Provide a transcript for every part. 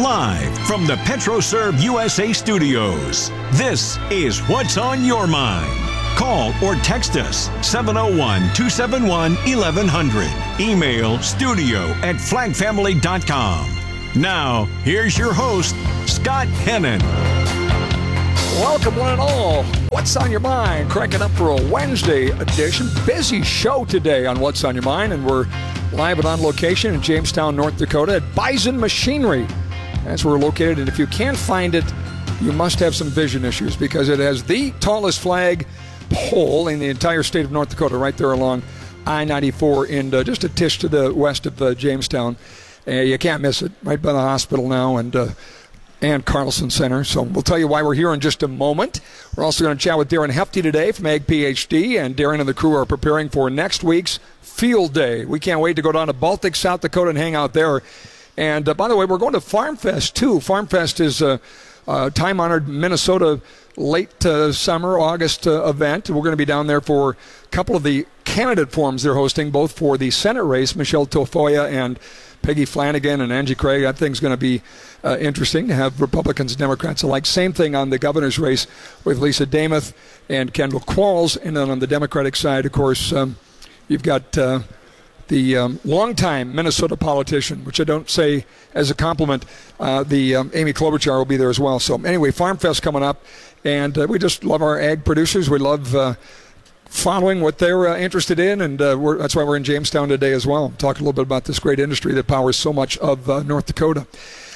Live from the PetroServe USA studios, this is What's on Your Mind. Call or text us 701-271-1100. Email studio@flagfamily.com. Now, here's your host, Scott Hennon. Welcome, one and all. What's on your mind? Cranking up for a Wednesday edition. Busy show today on What's on Your Mind, and we're live and on location in Jamestown, North Dakota at Bison Machinery. That's where we're located, and if you can't find it, you must have some vision issues because it has the tallest flag pole in the entire state of North Dakota right there along I-94 and just a tish to the west of Jamestown. You can't miss it, right by the hospital now and Carlson Center. So we'll tell you why we're here in just a moment. We're also going to chat with Darren Hefty today from Ag PhD, and Darren and the crew are preparing for next week's Field Day. We can't wait to go down to Baltic, South Dakota and hang out there. And by the way, we're going to Farm Fest too. Farm Fest is a time-honored Minnesota late summer, August event. We're going to be down there for a couple of the candidate forums they're hosting, both for the Senate race, Michelle Tafoya and Peggy Flanagan and Angie Craig. That thing's going to be interesting to have Republicans and Democrats alike. Same thing on the governor's race with Lisa Damuth and Kendall Qualls. And then on the Democratic side, of course, you've got the longtime Minnesota politician, which I don't say as a compliment, Amy Klobuchar will be there as well. So anyway, Farm Fest coming up, and we just love our ag producers. We love following what they're interested in, and that's why we're in Jamestown today as well. Talk a little bit about this great industry that powers so much of North Dakota.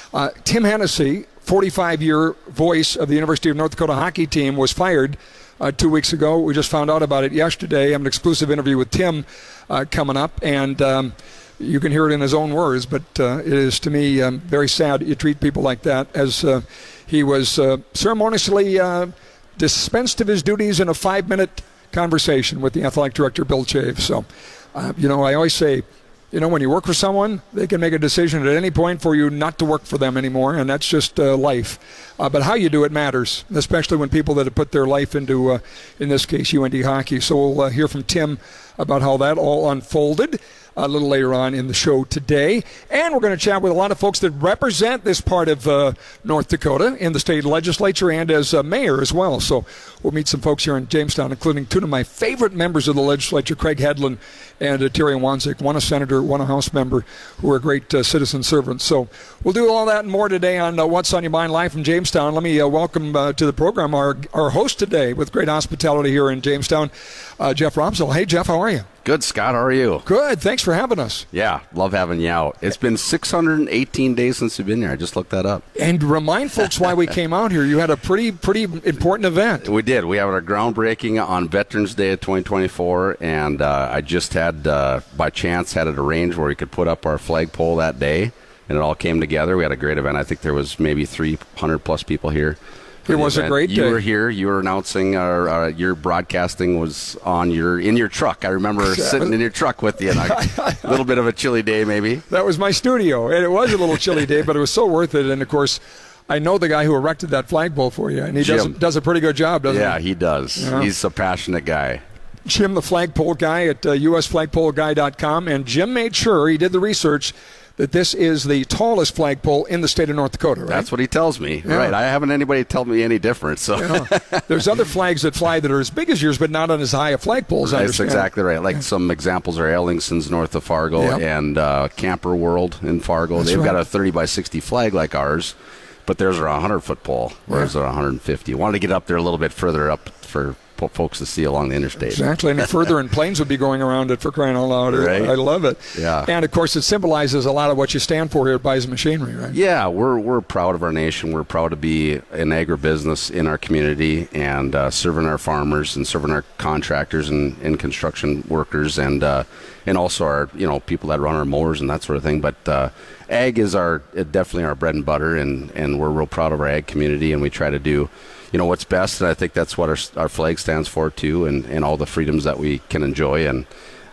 Tim Hennessy, 45-year voice of the University of North Dakota hockey team, was fired 2 weeks ago. We just found out about it yesterday. I have an exclusive interview with Tim coming up, and you can hear it in his own words, but it is, to me, very sad you treat people like that, as he was ceremoniously dispensed of his duties in a 5-minute conversation with the athletic director, Bill Chave. So, I always say, when you work for someone, they can make a decision at any point for you not to work for them anymore, and that's just life. But how you do it matters, especially when people that have put their life into, in this case, UND hockey. So we'll hear from Tim about how that all unfolded a little later on in the show today. And we're going to chat with a lot of folks that represent this part of North Dakota in the state legislature and as mayor as well. So we'll meet some folks here in Jamestown, including two of my favorite members of the legislature, Craig Hedlund and Terry Wanzik, one a senator, one a House member, who are great citizen servants. So we'll do all that and more today on What's on Your Mind live from Jamestown. Let me welcome to the program our host today with great hospitality here in Jamestown, Jeff Robsell. Hey, Jeff, how are you? Good, Scott. How are you? Good. Thanks for having us. Yeah, love having you out. It's been 618 days since you've been here. I just looked that up. And remind folks why we came out here. You had a pretty important event. We did. We had our groundbreaking on Veterans Day of 2024, and I just had, by chance, had it arranged where we could put up our flagpole that day, and it all came together. We had a great event. I think there was maybe 300-plus people here. It was a great day. You were here. You were announcing your broadcasting was in your truck. I remember sitting in your truck with you. A little bit of a chilly day, maybe. That was my studio, and it was a little chilly day, but it was so worth it. And of course, I know the guy who erected that flagpole for you, and he does a pretty good job, doesn't he? Yeah, he does. Yeah. He's a passionate guy. Jim, the flagpole guy at usflagpoleguy.com, and Jim made sure he did the research that this is the tallest flagpole in the state of North Dakota, right? That's what he tells me. Yeah. Right. I haven't anybody tell me any different. So there's other flags that fly that are as big as yours, but not on as high a flagpole as I understand. That's exactly right. Like some examples are Ellingson's north of Fargo and Camper World in Fargo. They've got a 30 by 60 flag like ours, but theirs are a 100-foot pole, whereas they're 150. Wanted to get up there a little bit further up for folks to see along the interstate. Exactly. Any further and planes would be going around it, for crying out loud. Right. I love it. Yeah. And of course it symbolizes a lot of what you stand for here at Bison Machinery, right? Yeah, we're proud of our nation. We're proud to be an agribusiness in our community and serving our farmers and serving our contractors and construction workers and also our people that run our mowers and that sort of thing. But ag is definitely our bread and butter, and we're real proud of our ag community, and we try to do what's best, and I think that's what our flag stands for too, and all the freedoms that we can enjoy, and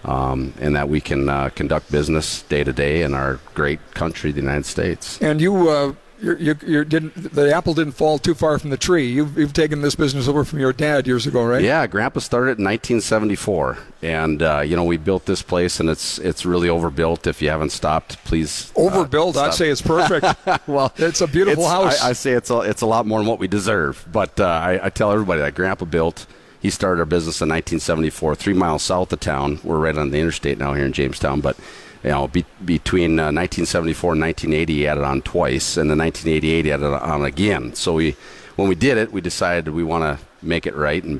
that we can conduct business day to day in our great country, the United States. And you the apple didn't fall too far from the tree. You've taken this business over from your dad years ago, right? Yeah, Grandpa started in 1974, and we built this place, and it's really overbuilt. If you haven't stopped, please. Overbuilt? I'd say it's perfect. Well, it's a beautiful house. I say it's a lot more than what we deserve, but I tell everybody that Grandpa built. He started our business in 1974, 3 miles south of town. We're right on the interstate now here in Jamestown, but between 1974 and 1980, he added on twice, and then 1988 he added on again. So when we did it, we decided we want to make it right and